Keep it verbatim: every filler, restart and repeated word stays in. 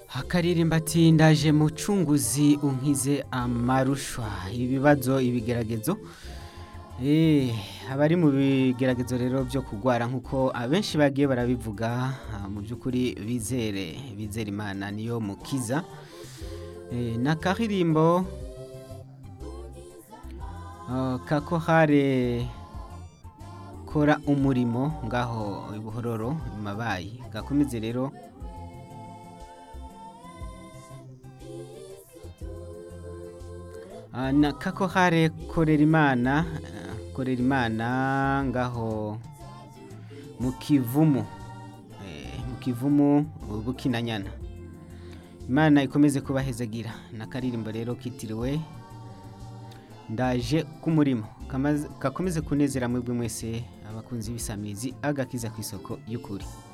akaririmba ati ndaje mucunguzi unkize amarushwa ibibazo ibigeragezo eh abari mu bigeragezo rero byo kugwara nkuko abenshi bagiye barabivuga mu byukuri bizere bizere Imana niyo mukiza eh nakaririmbo uh, kako hare kora umurimo ngaho ibuhororo mabayi gakomeze rero na kako hare korera Imana korera Imana ngaho mu kivumu mu kivumu bukinanyana Imana ikomeze kubahezagira nakaririmbo rero kitiriwe ndaje ku murimo kakomeze kunezera mwebwe mwese abakunzi bisamizi agakiza ku isoko y'ukuri.